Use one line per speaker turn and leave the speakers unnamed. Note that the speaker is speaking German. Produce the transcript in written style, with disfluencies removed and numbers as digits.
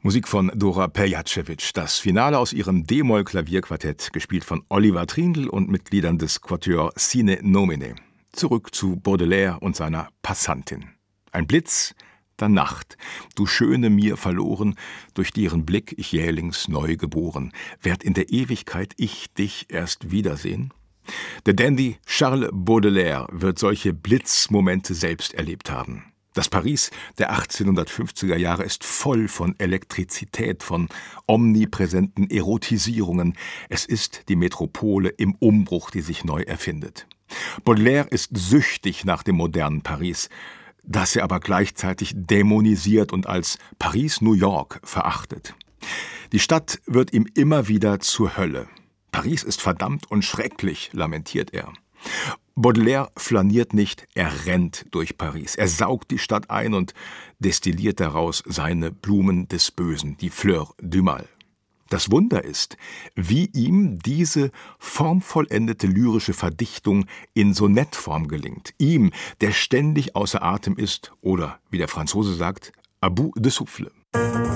Musik von Dora Pejacevic, das Finale aus ihrem D-Moll-Klavierquartett, gespielt von Oliver Trindl und Mitgliedern des Quatuor Sine Nomine. Zurück zu Baudelaire und seiner Passantin. Ein Blitz der Nacht, du Schöne mir verloren, durch deren Blick ich jählings neu geboren. Werd in der Ewigkeit ich dich erst wiedersehen? Der Dandy Charles Baudelaire wird solche Blitzmomente selbst erlebt haben. Das Paris der 1850er Jahre ist voll von Elektrizität, von omnipräsenten Erotisierungen. Es ist die Metropole im Umbruch, die sich neu erfindet. Baudelaire ist süchtig nach dem modernen Paris, das er aber gleichzeitig dämonisiert und als Paris-New York verachtet. Die Stadt wird ihm immer wieder zur Hölle. Paris ist verdammt und schrecklich, lamentiert er. Baudelaire flaniert nicht, er rennt durch Paris. Er saugt die Stadt ein und destilliert daraus seine Blumen des Bösen, die Fleurs du Mal. Das Wunder ist, wie ihm diese formvollendete lyrische Verdichtung in Sonettform gelingt. Ihm, der ständig außer Atem ist oder, wie der Franzose sagt, à bout de souffle.